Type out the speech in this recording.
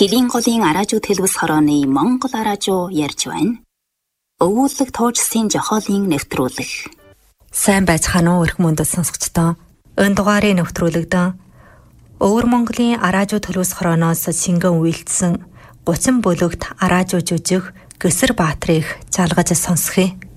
Хэлийн голын араажуу төлөвс хорооны Монгол араажуу ярьж байна. Өвүүлэг туужсын жохоолын нэвтрүүлэг. Сайн байцгаана уу эрх мөндөд сонсогчдоо. Энэ дугаарыг нэвтрүүлэгдэн Өвөр Монголын араажуу төлөвс хорооноос шингэн үйлдсэн 30 бүлэгт араажуу жүжиг Гэсэр Баатрыг залгаж сонсхий.